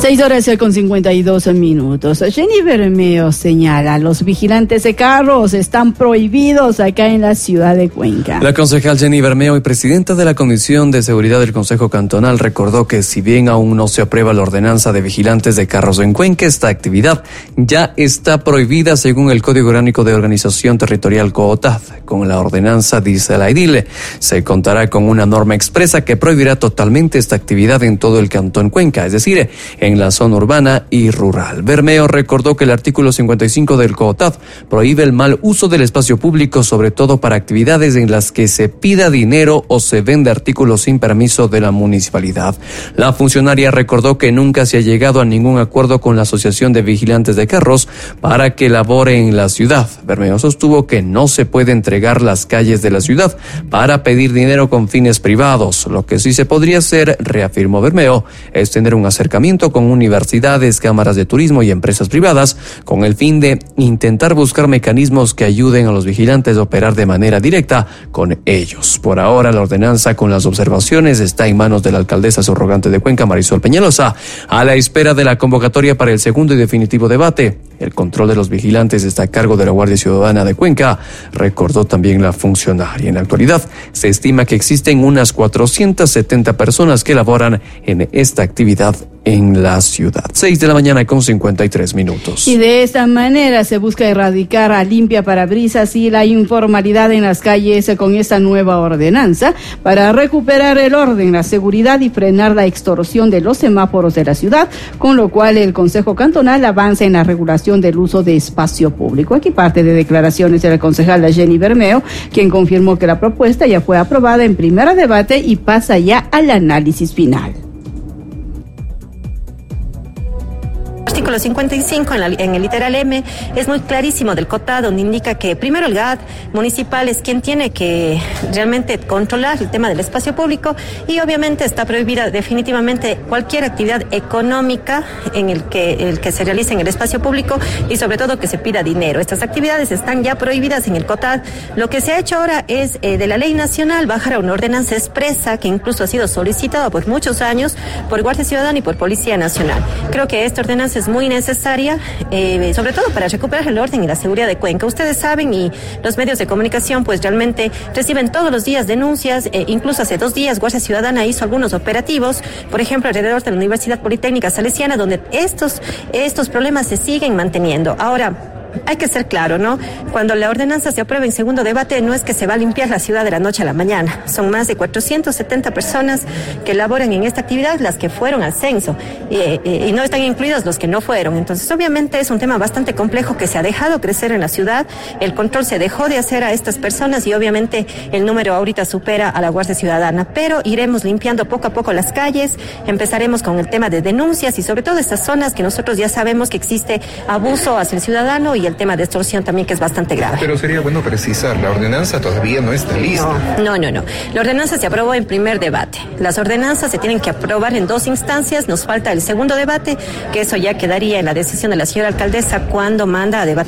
6:52. Jenny Bermeo señala, los vigilantes de carros están prohibidos acá en la ciudad de Cuenca. La concejal Jenny Bermeo y presidenta de la Comisión de Seguridad del Consejo Cantonal recordó que si bien aún no se aprueba la ordenanza de vigilantes de carros en Cuenca, esta actividad ya está prohibida según el Código Orgánico de Organización Territorial COOTAD. Con la ordenanza, dice la edil, se contará con una norma expresa que prohibirá totalmente esta actividad en todo el Cantón Cuenca, es decir, en la zona urbana y rural. Bermeo recordó que el artículo 55 del COOTAD prohíbe el mal uso del espacio público, sobre todo para actividades en las que se pida dinero o se vende artículos sin permiso de la municipalidad. La funcionaria recordó que nunca se ha llegado a ningún acuerdo con la Asociación de Vigilantes de Carros para que labore en la ciudad. Bermeo sostuvo que no se puede entregar las calles de la ciudad para pedir dinero con fines privados. Lo que sí se podría hacer, reafirmó Bermeo, es tener un acercamiento con universidades, cámaras de turismo y empresas privadas con el fin de intentar buscar mecanismos que ayuden a los vigilantes a operar de manera directa con ellos. Por ahora, la ordenanza con las observaciones está en manos de la alcaldesa subrogante de Cuenca, Marisol Peñalosa, a la espera de la convocatoria para el segundo y definitivo debate. El control de los vigilantes está a cargo de la Guardia Ciudadana de Cuenca, recordó también la funcionaria. En la actualidad, se estima que existen unas 470 personas que laboran en esta actividad en la ciudad. 6:53 a.m. Y de esta manera se busca erradicar a limpia parabrisas y la informalidad en las calles con esta nueva ordenanza para recuperar el orden, la seguridad y frenar la extorsión de los semáforos de la ciudad, con lo cual el Consejo Cantonal avanza en la regulación del uso de espacio público. Aquí parte de declaraciones de la concejala Jenny Bermeo, quien confirmó que la propuesta ya fue aprobada en primer debate y pasa ya al análisis final. Artículo 55 en el literal M es muy clarísimo del COOTAD, donde indica que primero el GAT municipal es quien tiene que realmente controlar el tema del espacio público y obviamente está prohibida definitivamente cualquier actividad económica en el que se realice en el espacio público y sobre todo que se pida dinero. Estas actividades están ya prohibidas en el COOTAD. Lo que se ha hecho ahora es de la ley nacional bajar a una ordenanza expresa que incluso ha sido solicitada por muchos años por Guardia Ciudadana y por Policía Nacional. Creo que esta ordenanza es muy necesaria, sobre todo para recuperar el orden y la seguridad de Cuenca. Ustedes saben, y los medios de comunicación pues realmente reciben todos los días denuncias, incluso hace 2 días Guardia Ciudadana hizo algunos operativos, por ejemplo alrededor de la Universidad Politécnica Salesiana, donde estos problemas se siguen manteniendo. Ahora, hay que ser claro, ¿no? Cuando la ordenanza se aprueba en segundo debate, no es que se va a limpiar la ciudad de la noche a la mañana. Son más de 470 personas que laboran en esta actividad, las que fueron al censo, y no están incluidos los que no fueron. Entonces, obviamente, es un tema bastante complejo que se ha dejado crecer en la ciudad. El control se dejó de hacer a estas personas y, obviamente, el número ahorita supera a la Guardia Ciudadana. Pero iremos limpiando poco a poco las calles, empezaremos con el tema de denuncias y, sobre todo, estas zonas que nosotros ya sabemos que existe abuso hacia el ciudadano y el tema de extorsión también, que es bastante grave. Pero sería bueno precisar, la ordenanza todavía no está lista. No. La ordenanza se aprobó en primer debate. Las ordenanzas se tienen que aprobar en 2 instancias. Nos falta el segundo debate, que eso ya quedaría en la decisión de la señora alcaldesa cuando manda a debatir